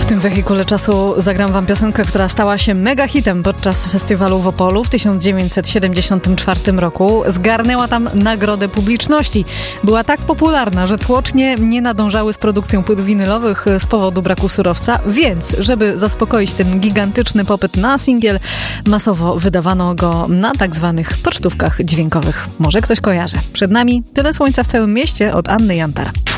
tym wehikule czasu zagram wam piosenkę, która stała się mega hitem podczas festiwalu w Opolu w 1974 roku. Zgarnęła tam nagrodę publiczności. Była tak popularna, że tłocznie nie nadążały z produkcją płyt winylowych z powodu braku surowca, więc żeby zaspokoić ten gigantyczny popyt na singiel, masowo wydawano go na tak zwanych pocztówkach dźwiękowych. Może ktoś kojarzy. Przed nami Tyle słońca w całym mieście od Anny Jantar.